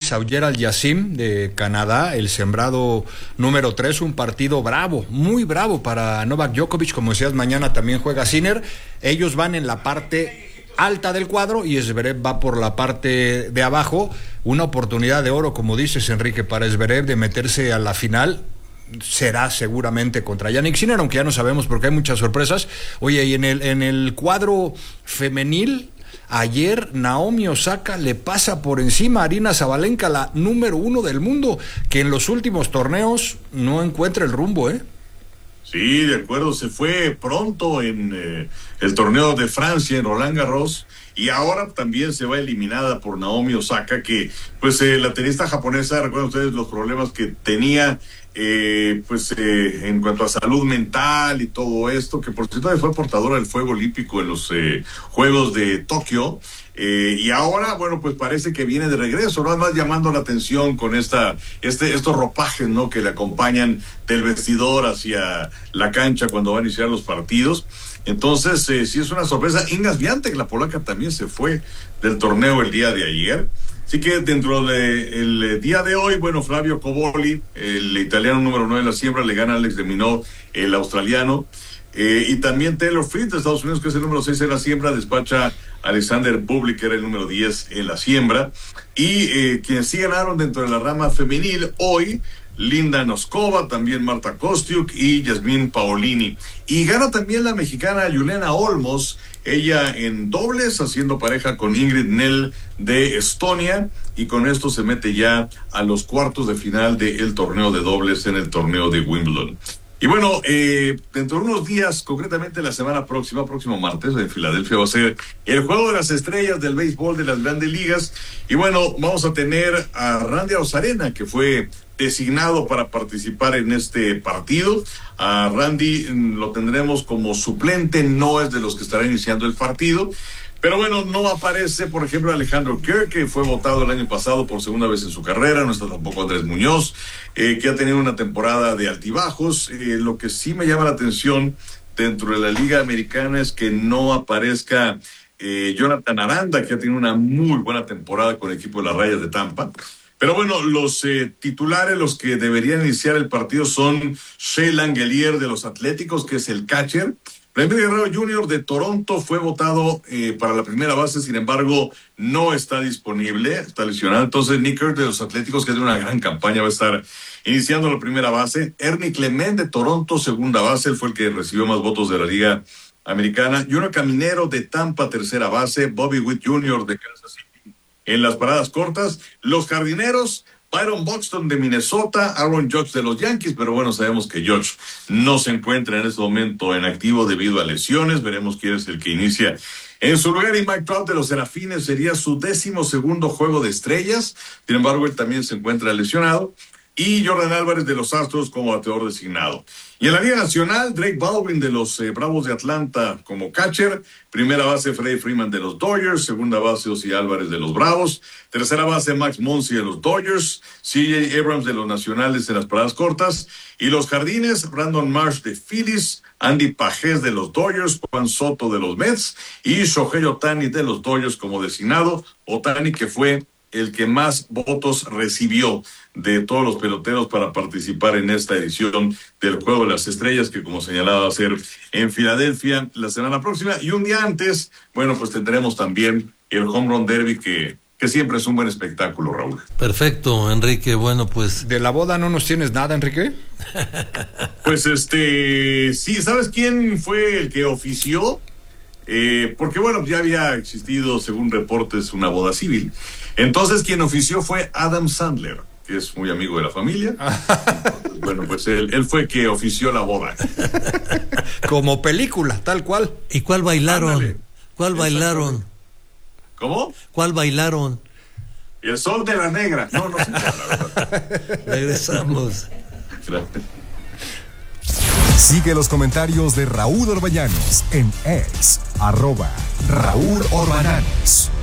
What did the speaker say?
Djokovic, Auger Aliassime de Canadá, el sembrado número 3, un partido bravo, muy bravo para Novak Djokovic, como decías, mañana también juega Sinner. Ellos van en la parte alta del cuadro y Zverev va por la parte de abajo. Una oportunidad de oro, como dices, Enrique, para Zverev de meterse a la final. Será seguramente contra Jannik Sinner, aunque ya no sabemos porque hay muchas sorpresas. Oye, y en el cuadro femenil, ayer Naomi Osaka le pasa por encima a Aryna Sabalenka, la número 1 del mundo, que en los últimos torneos no encuentra el rumbo, ¿eh? Sí, de acuerdo, se fue pronto en el torneo de Francia, en Roland Garros, y ahora también se va eliminada por Naomi Osaka, que pues la tenista japonesa, recuerdan ustedes los problemas que tenía en cuanto a salud mental y todo esto, que por cierto fue portadora del fuego olímpico en los Juegos de Tokio, y ahora, bueno, pues parece que viene de regreso, nada más llamando la atención con estos ropajes, ¿no?, que le acompañan del vestidor hacia la cancha cuando va a iniciar los partidos. Entonces, sí es una sorpresa. Inga Swiatek, la polaca, también se fue del torneo el día de ayer. Así que dentro del día de hoy, bueno, Flavio Cobolli, el italiano número 9 en la siembra, le gana a Alex de Minaur, el australiano. Y también Taylor Fritz de Estados Unidos, que es el número 6 en la siembra, despacha a Alexander Bublik, que era el número 10 en la siembra. Y quienes sí ganaron dentro de la rama femenil hoy, Linda Noskova, también Marta Kostyuk y Yasmín Paolini. Y gana también la mexicana Juliana Olmos, ella en dobles, haciendo pareja con Ingrid Nell de Estonia, y con esto se mete ya a los cuartos de final del torneo de dobles en el torneo de Wimbledon. Y bueno, dentro de unos días, concretamente la semana próximo martes, en Filadelfia va a ser el Juego de las Estrellas del béisbol de las Grandes Ligas. Y bueno, vamos a tener a Randy Arozarena, que fue designado para participar en este partido. A Randy lo tendremos como suplente, no es de los que estará iniciando el partido. Pero bueno, no aparece, por ejemplo, Alejandro Kirk, que fue votado el año pasado por segunda vez en su carrera. No está tampoco Andrés Muñoz, que ha tenido una temporada de altibajos. Lo que sí me llama la atención dentro de la Liga Americana es que no aparezca Jonathan Aranda, que ha tenido una muy buena temporada con el equipo de las Rayas de Tampa. Pero bueno, los titulares, los que deberían iniciar el partido son Shea Langelier de los Atléticos, que es el catcher. Vladimir Guerrero Jr. de Toronto fue votado para la primera base, sin embargo, no está disponible, está lesionado. Entonces, Nick Kirk de los Atléticos, que es de una gran campaña, va a estar iniciando la primera base. Ernie Clement de Toronto, segunda base, él fue el que recibió más votos de la Liga Americana. Junior Caminero de Tampa, tercera base. Bobby Witt Jr. de Kansas City en las paradas cortas. Los Jardineros, Byron Buxton de Minnesota, Aaron Judge de los Yankees, pero bueno, sabemos que Judge no se encuentra en este momento en activo debido a lesiones. Veremos quién es el que inicia en su lugar. Y Mike Trout de los Serafines sería su 12º juego de estrellas, sin embargo él también se encuentra lesionado. Y Jordan Álvarez de los Astros como bateador designado. Y en la Liga Nacional, Drake Baldwin de los Bravos de Atlanta como catcher. Primera base, Freddie Freeman de los Dodgers. Segunda base, Ozzy Álvarez de los Bravos. Tercera base, Max Muncy de los Dodgers. C.J. Abrams de los Nacionales en las paradas cortas. Y los Jardines, Brandon Marsh de Phillies. Andy Pajés de los Dodgers. Juan Soto de los Mets. Y Shohei Ohtani de los Dodgers como designado. Ohtani, que fue el que más votos recibió de todos los peloteros para participar en esta edición del Juego de las Estrellas, que como señalaba va a ser en Filadelfia la semana próxima. Y un día antes, bueno, pues tendremos también el Home Run Derby, que siempre es un buen espectáculo, Raúl. Perfecto, Enrique. Bueno, pues ¿de la boda no nos tienes nada, Enrique? Pues sí, ¿sabes quién fue el que ofició? Porque bueno, ya había existido, según reportes, una boda civil. Entonces quien ofició fue Adam Sandler, que es muy amigo de la familia. Bueno, pues él fue que ofició la boda. Como película, tal cual. ¿Y cuál bailaron? Ándale. ¿Cuál bailaron? ¿Cómo? ¿Cuál bailaron? El Sol de la Negra. No sé, la verdad. Regresamos. Gracias. Sigue los comentarios de Raúl Orbañanos en X, @Raúl Orbañanos.